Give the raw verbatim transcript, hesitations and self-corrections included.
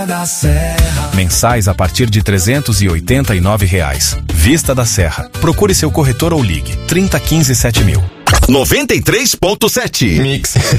Vista da Serra. Mensais a partir de trezentos e oitenta e nove reais. Vista da Serra. Procure seu corretor ou ligue trinta, quinze, sete mil. noventa e três ponto sete. Mix.